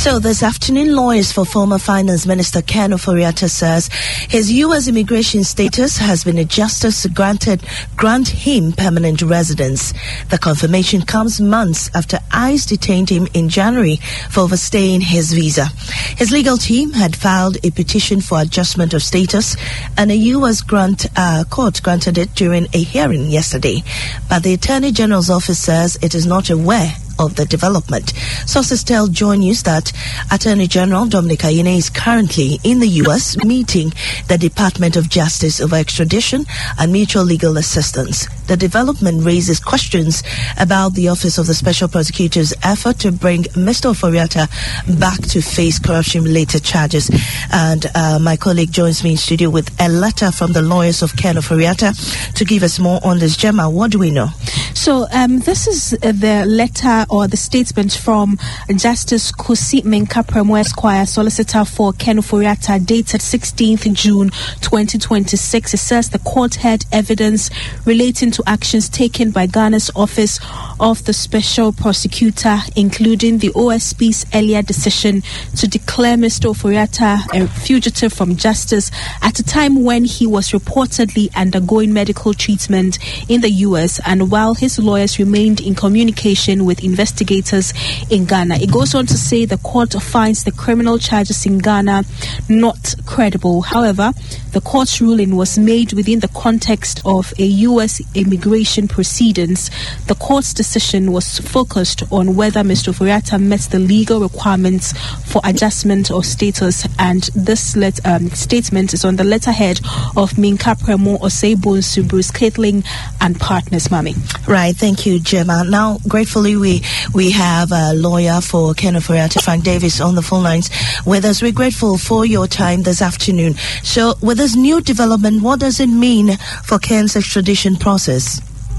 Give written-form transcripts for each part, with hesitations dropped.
So this afternoon, lawyers for former Finance Minister Ken Ofori-Atta says his U.S. immigration status has been adjusted to grant him permanent residence. The confirmation comes months after ICE detained him in January for overstaying his visa. His legal team had filed a petition for adjustment of status, and a U.S. court granted it during a hearing yesterday. But the Attorney General's office says it is not aware of the development. Sources tell Joy News that Attorney General Dominic Ayine is currently in the U.S. meeting the Department of Justice over extradition and mutual legal assistance. The development raises questions about the Office of the Special Prosecutor's effort to bring Mr. Ofori-Atta back to face corruption-related charges. And my colleague joins me in studio with a letter from the lawyers of Ken Ofori-Atta to give us more on this. Gemma, what do we know? So this is the letter or the statement from Justice Kusi Menkapremo Esquire, solicitor for Ken Ofori-Atta, dated 16th June 2026. It says the court heard evidence relating to actions taken by Ghana's Office of the Special Prosecutor, including the OSP's earlier decision to declare Mr. Ofori-Atta a fugitive from justice at a time when he was reportedly undergoing medical treatment in the U.S. and while his lawyers remained in communication with investigators in Ghana. It goes on to say the court finds the criminal charges in Ghana not credible. However, the court's ruling was made within the context of a U.S. immigration proceedings. The court's decision was focused on whether Mr. Ofori-Atta met the legal requirements for adjustment of status, and this statement is on the letterhead of Menkapremo Osei-Bonsu, Bruce Catling and Partners, Mami. Right, thank you, Gemma. Now, gratefully, we have a lawyer for Ken Ofori-Atta, Frank Davis, on the phone lines with us. We're grateful for your time this afternoon. So, with this new development, what does it mean for Ken's extradition process?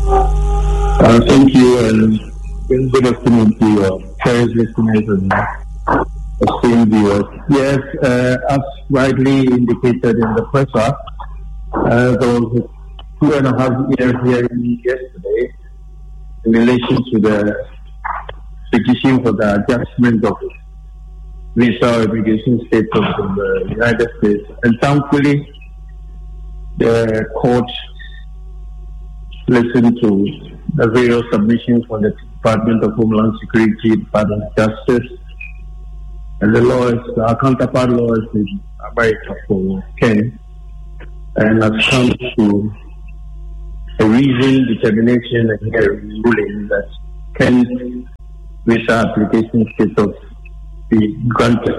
Thank you, and good afternoon to your various listeners and esteemed viewers. Yes, as rightly indicated in the presser, there was a 2.5 year hearing yesterday in relation to the petition for the adjustment of visa or immigration status in the United States. And thankfully, the court listened to the various submissions from the Department of Homeland Security, Department of Justice, and the lawyers, our counterpart lawyers in America for Ken, and has come to a reasoned determination and ruling that Ken's visa application status be granted.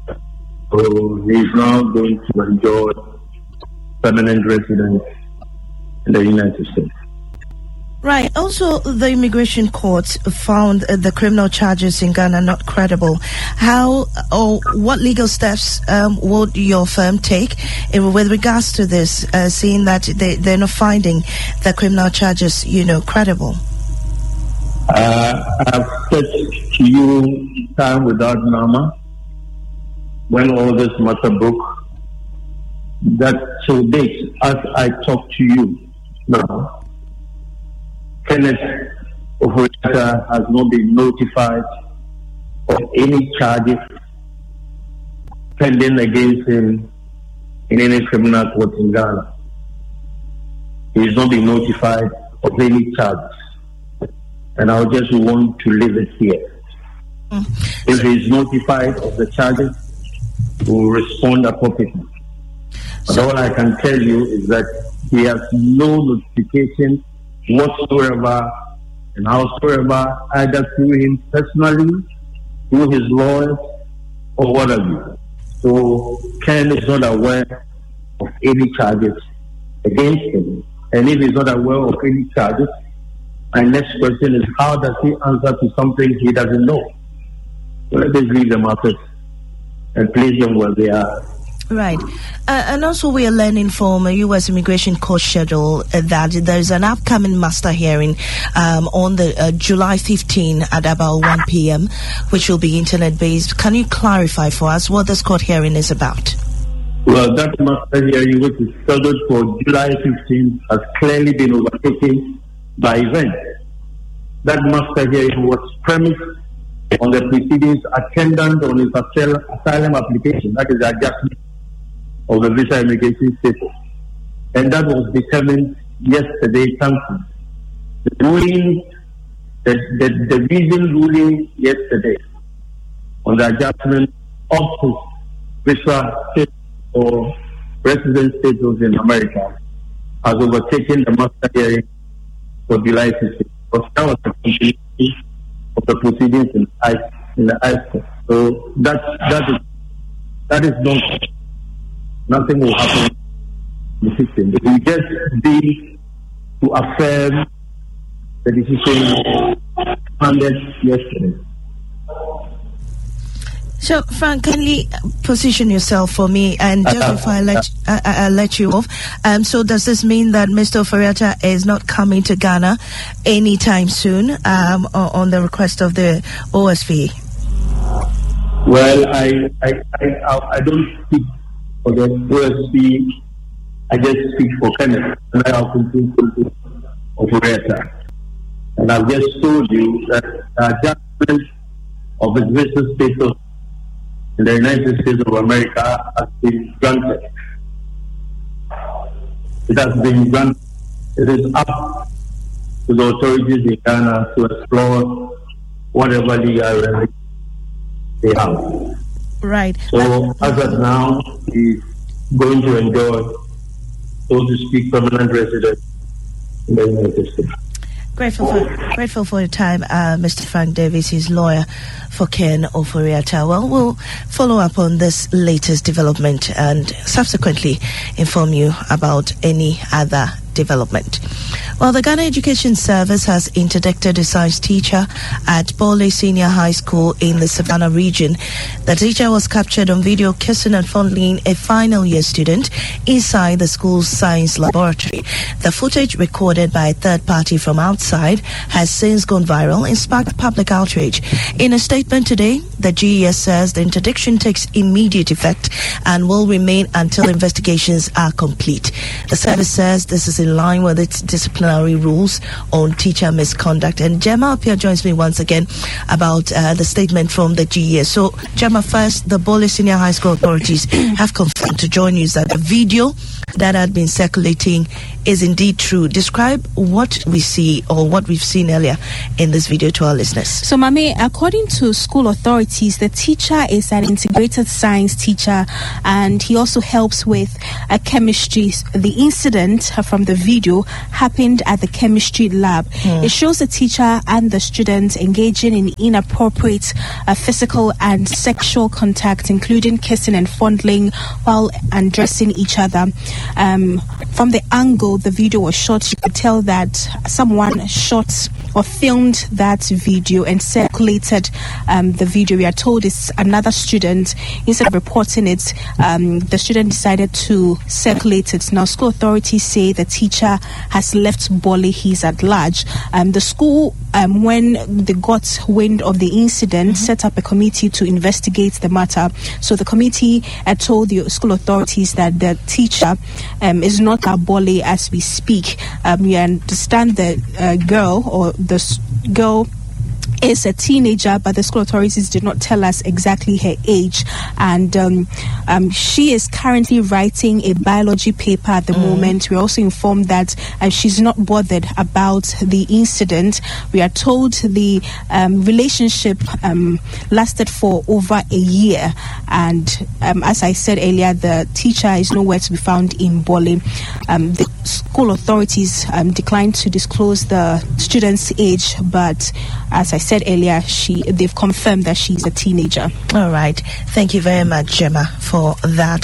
So he is now going to enjoy permanent residence in the United States. Right. Also, the immigration court found the criminal charges in Ghana not credible. How or what legal steps would your firm take with regards to this, seeing that they're not finding the criminal charges, credible? I've said to you time without number when all this matter broke that to date, as I talk to you now, Kenneth Ofori-Atta has not been notified of any charges pending against him in any criminal court in Ghana. He has not been notified of any charges. And I just want to leave it here. If he is notified of the charges, we will respond appropriately. But all I can tell you is that he has no notification whatsoever and howsoever, either through him personally, through his lawyers, or what have you. So Ken is not aware of any charges against him. And if he's not aware of any charges, my next question is, how does he answer to something he doesn't know? So let us leave the matters and place them where they are. Right. And also we are learning from a U.S. immigration court schedule that there's an upcoming master hearing on the July 15 at about 1 p.m., which will be internet-based. Can you clarify for us what this court hearing is about? Well, that master hearing, which is scheduled for July 15, has clearly been overtaken by events. That master hearing was premised on the proceedings attendant on his asylum application, that is the adjustment of the visa immigration status. And that was determined yesterday, thankfully. The ruling, the reason ruling yesterday on the adjustment of his visa status or resident status in America has overtaken the master hearing for July 15th. Because that was the continuity of the proceedings in the High Court. So that is not, nothing will happen in the system. It will just be to affirm the decision handed yesterday. So, Frank, kindly position yourself for me, and just before I let you off. So, does this mean that Mr. Ofori-Atta is not coming to Ghana anytime soon on the request of the OSV? Well, I don't speak for the OSV. I just speak for Kenneth, and I have concluded Ofori-Atta. And I've just told you that the adjustment of his visa status in the United States of America has been granted. It has been granted. It is up to the authorities in Ghana to explore whatever legal remedy they have. Right. So as of now, he's going to enjoy, so to speak, permanent residence in the United States. Grateful for your time, Mr. Frank Davis, his lawyer for Ken Ofori-Atta. Well, we'll follow up on this latest development and subsequently inform you about any other development. Well, the Ghana Education Service has interdicted a science teacher at Bole Senior High School in the Savannah region. The teacher was captured on video kissing and fondling a final year student inside the school's science laboratory. The footage, recorded by a third party from outside, has since gone viral and sparked public outrage. In a statement today, the GES says the interdiction takes immediate effect and will remain until investigations are complete. The service says this is in line with its disciplinary rules on teacher misconduct. And Gemma Appiah joins me once again about the statement from the GES. So, Gemma, first, the Bole Senior High School authorities have confirmed to Joy News that the video that had been circulating is indeed true. Describe what we see or what we've seen earlier in this video to our listeners. So, Mame, according to school authorities, the teacher is an integrated science teacher and he also helps with chemistry. The incident from the video happened at the chemistry lab. It shows the teacher and the students engaging in inappropriate physical and sexual contact, including kissing and fondling while undressing each other. From the angle the video was shot, you could tell that someone shot or filmed that video and circulated the video. We are told it's another student. Instead of reporting it, the student decided to circulate it. Now, school authorities say the teacher has left Bole. He's at large. The school, when they got wind of the incident, set up a committee to investigate the matter. So the committee told the school authorities that the teacher is not at Bole as we speak. We understand the girl or the girl is a teenager, but the school authorities did not tell us exactly her age. And she is currently writing a biology paper at the moment. We're also informed that she's not bothered about the incident. We are told the relationship lasted for over a year. And as I said earlier, the teacher is nowhere to be found in Bole. The school authorities declined to disclose the student's age, but as I said earlier, they've confirmed that she's a teenager. All right. Thank you very much, Gemma, for that.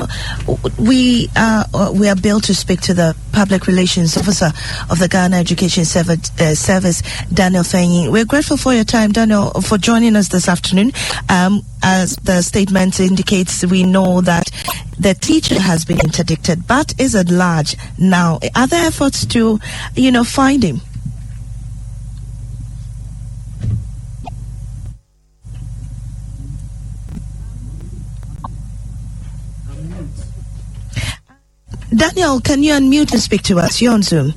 We are billed to speak to the Public Relations Officer of the Ghana Education Service, Daniel Fenyi. We're grateful for your time, Daniel, for joining us this afternoon. As the statement indicates, we know that the teacher has been interdicted, but is at large now. Are there efforts to, find him? Daniel, can you unmute and speak to us? You're on Zoom.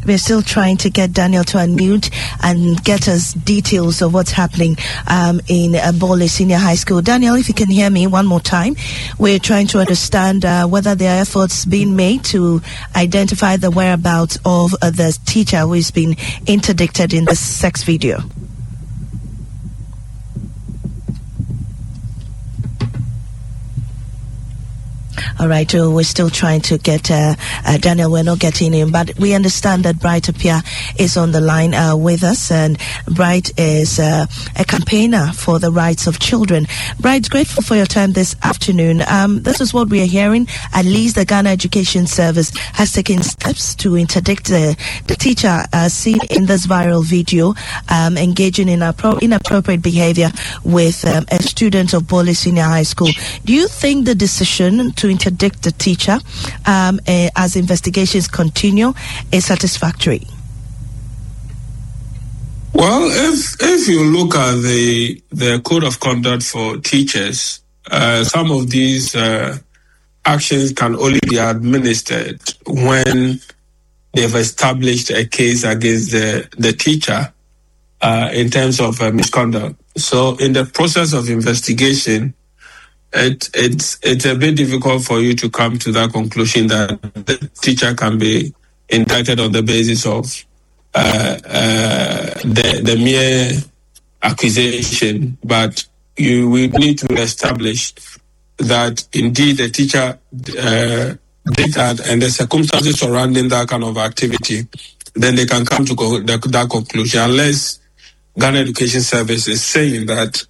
We're still trying to get Daniel to unmute and get us details of what's happening in Bole Senior High School. Daniel, if you can hear me one more time, we're trying to understand whether there are efforts being made to identify the whereabouts of the teacher who is being interdicted in the sex video. All right, we're still trying to get Daniel. We're not getting him, but we understand that Bright Apia is on the line with us, and Bright is a campaigner for the rights of children. Bright, grateful for your time this afternoon. This is what we are hearing. At least the Ghana Education Service has taken steps to interdict the teacher seen in this viral video engaging in inappropriate behavior with a student of Bole Senior High School. Do you think the decision to interdict the teacher as investigations continue is satisfactory? Well, if you look at the code of conduct for teachers, some of these actions can only be administered when they've established a case against the teacher in terms of misconduct. So in the process of investigation, it's a bit difficult for you to come to that conclusion that the teacher can be indicted on the basis of the mere accusation, but you will need to establish that indeed the teacher did that and the circumstances surrounding that kind of activity. Then they can come to that conclusion, unless Ghana Education Service is saying that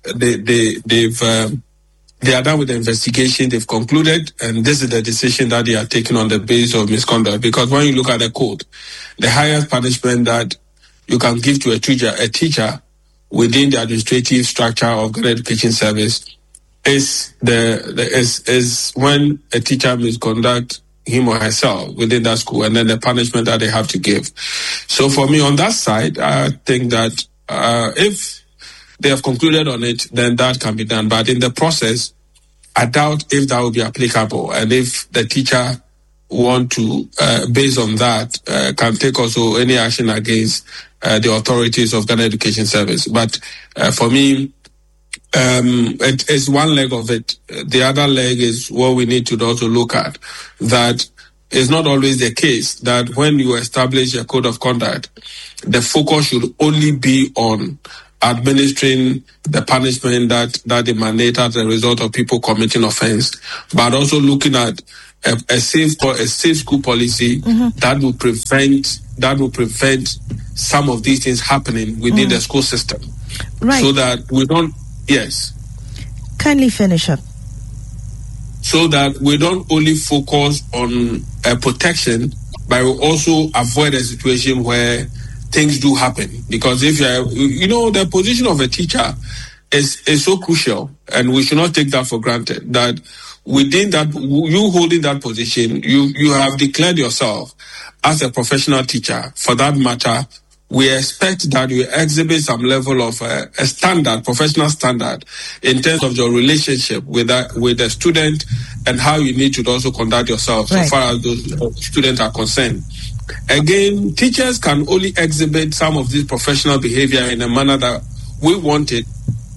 they are done with the investigation, they've concluded, and this is the decision that they are taking on the basis of misconduct. Because when you look at the code, the highest punishment that you can give to a teacher within the administrative structure of Ghana Education Service is when a teacher misconduct him or herself within that school, and then the punishment that they have to give. So for me, on that side, I think that if they have concluded on it, then that can be done. But in the process, I doubt if that will be applicable. And if the teacher want to, based on that, can take also any action against the authorities of Ghana Education Service. But for me, it is one leg of it. The other leg is what we need to also look at. That is not always the case that when you establish a code of conduct, the focus should only be on administering the punishment that emanate as a result of people committing offense, but also looking at a safe school policy that will prevent some of these things happening within the school system, right? So that we don't. Yes. Kindly finish up. So that we don't only focus on protection, but we also avoid a situation where things do happen. Because if the position of a teacher is so crucial, and we should not take that for granted, that within that, you holding that position, you have declared yourself as a professional teacher. For that matter, we expect that you exhibit some level of a standard, professional standard, in terms of your relationship with the student and how you need to also conduct yourself, right, so far as those students are concerned. Again, teachers can only exhibit some of this professional behavior in a manner that we want it.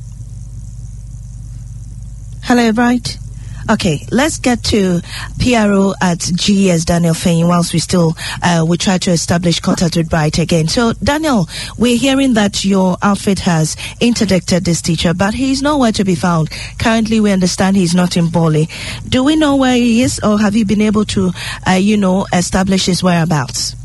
Hello, Bright. Okay, let's get to PRO at GES, Daniel Fenyi, whilst we try to establish contact with Bright again. So, Daniel, we're hearing that your outfit has interdicted this teacher, but he's nowhere to be found. Currently, we understand he's not in Bole. Do we know where he is, or have you been able to, establish his whereabouts?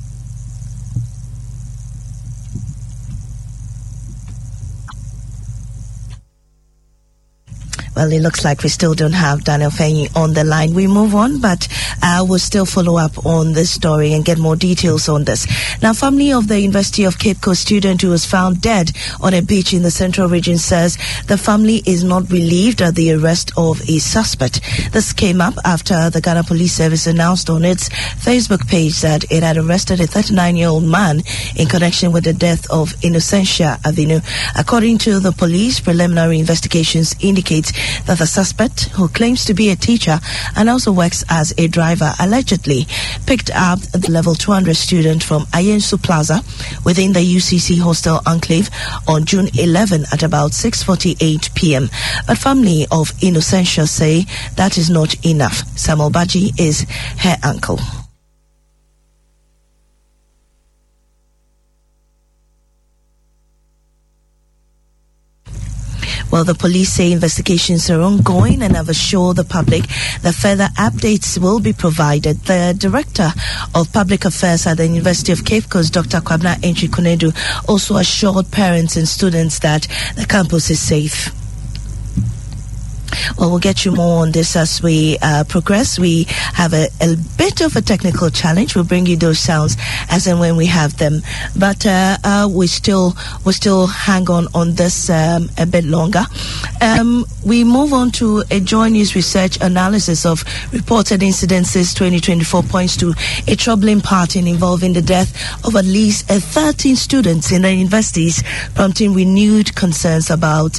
Well, it looks like we still don't have Daniel Fenyi on the line. We move on, but we'll still follow up on this story and get more details on this. Now, family of the University of Cape Coast student who was found dead on a beach in the Central Region says the family is not relieved at the arrest of a suspect. This came up after the Ghana Police Service announced on its Facebook page that it had arrested a 39-year-old man in connection with the death of Innocentia Avinu. According to the police, preliminary investigations indicate that the suspect, who claims to be a teacher and also works as a driver, allegedly picked up the level 200 student from Ayensu Plaza within the UCC hostel enclave on June 11 at about 6:48 p.m. But family of Innocentia say that is not enough. Samuel Baji is her uncle. Well, the police say investigations are ongoing and have assured the public that further updates will be provided. The Director of Public Affairs at the University of Cape Coast, Dr. Kwabena Antwi-Konadu, also assured parents and students that the campus is safe. Well, we'll get you more on this as we progress. We have a bit of a technical challenge. We'll bring you those sounds as and when we have them. But we still hang on this a bit longer. We move on to a Joy News research analysis of reported incidences 2024 points to a troubling pattern involving the death of at least 13 students in the universities, prompting renewed concerns about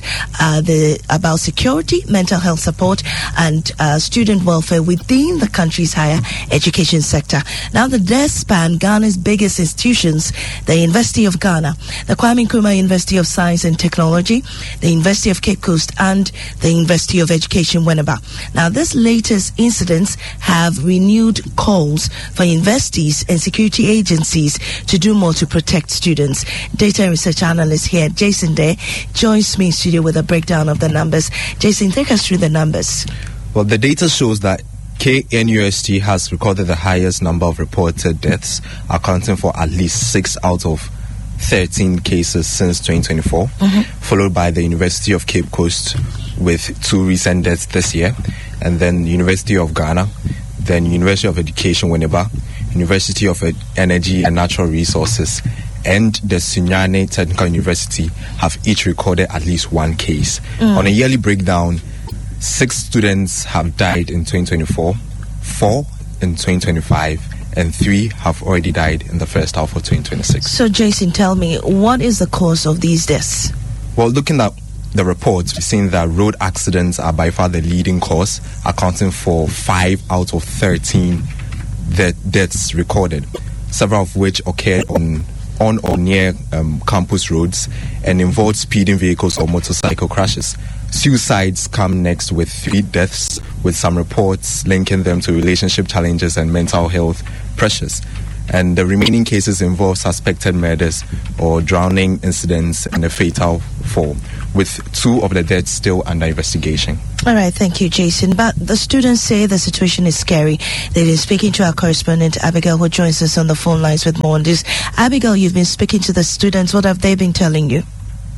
security, mental health support, and student welfare within the country's higher education sector. Now, the deaths span Ghana's biggest institutions, the University of Ghana, the Kwame Nkrumah University of Science and Technology, the University of Cape Coast, and the University of Education, Winneba. Now, this latest incidents have renewed calls for universities and security agencies to do more to protect students. Data and research analyst here, Jason Day, joins me in studio with a breakdown of the numbers. Jason, take us through the numbers. Well, the data shows that KNUST has recorded the highest number of reported deaths, accounting for at least 6 out of 13 cases since 2024, followed by the University of Cape Coast with 2 recent deaths this year, and then University of Ghana, then University of Education, Winneba, University of Energy and Natural Resources, and the Sunyani Technical University have each recorded at least 1 case. On a yearly breakdown, 6 students have died in 2024, 4 in 2025, and 3 have already died in the first half of 2026. So, Jason, tell me, what is the cause of these deaths? Well, looking at the reports, we've seen that road accidents are by far the leading cause, accounting for 5 out of 13 deaths recorded, several of which occurred on or near campus roads and involved speeding vehicles or motorcycle crashes. Suicides come next with 3 deaths, with some reports linking them to relationship challenges and mental health pressures. And the remaining cases involve suspected murders or drowning incidents and a fatal fall, with 2 of the deaths still under investigation. All right, thank you, Jason. But the students say the situation is scary. They've been speaking to our correspondent, Abigail, who joins us on the phone lines with more on this. Abigail, you've been speaking to the students. What have they been telling you?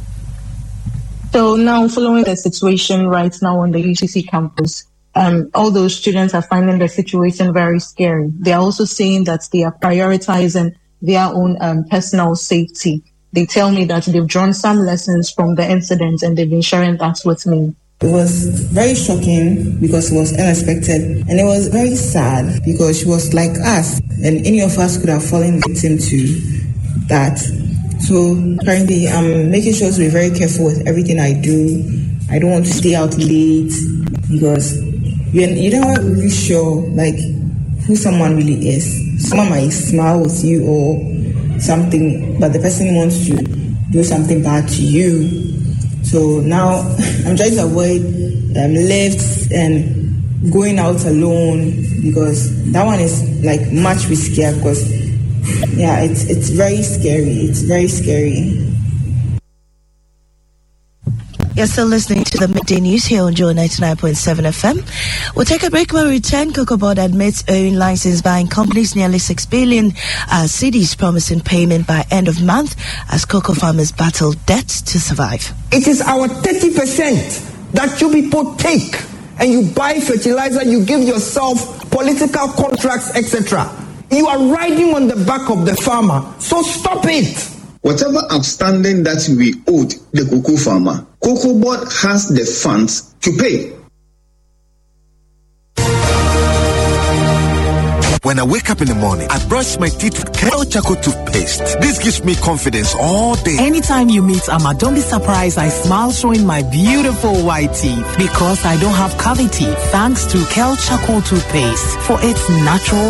So now, following the situation right now on the UCC campus, all those students are finding the situation very scary. They are also saying that they are prioritizing their own personal safety. They tell me that they've drawn some lessons from the incident and they've been sharing that with me. It was very shocking because it was unexpected, and it was very sad because she was like us, and any of us could have fallen victim to that. So currently I'm making sure to be very careful with everything I do. I don't want to stay out late because you're not really sure like who someone really is. Someone might smile with you or something, but the person wants to do something bad to you. So now I'm trying to avoid lifts and going out alone because that one is like much riskier because it's very scary. It's very scary. You're still listening to the Midday News here on Joy 99.7 FM. We'll take a break. When we return, Cocoa Board admits owing license buying companies nearly 6 billion cedis, promising payment by end of month as cocoa farmers battle debt to survive. It is our 30% that you people take and you buy fertilizer, you give yourself political contracts, etc. You are riding on the back of the farmer. So stop it. Whatever outstanding that we owed the cocoa farmer, Cocoa Board has the funds to pay. When I wake up in the morning, I brush my teeth with Kel Charcoal toothpaste. This gives me confidence all day. Anytime you meet Amma, don't be surprised I smile showing my beautiful white teeth because I don't have cavity thanks to Kel Charcoal toothpaste for its natural